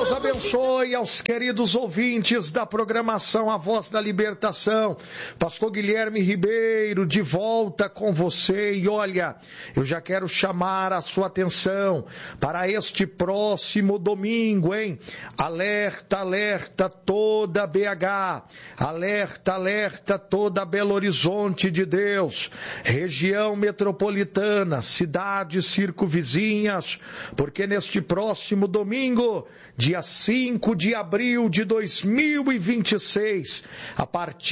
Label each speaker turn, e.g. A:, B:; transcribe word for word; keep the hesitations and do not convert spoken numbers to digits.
A: Deus abençoe aos queridos ouvintes da programação A Voz da Libertação. Pastor Guilherme Ribeiro, de volta com você. E olha, eu já quero chamar a sua atenção para este próximo domingo, hein? Alerta, alerta toda B H. Alerta, alerta toda Belo Horizonte de Deus. Região metropolitana, cidades circunvizinhas, porque neste próximo domingo, dia cinco de abril de dois mil e vinte e seis, a partir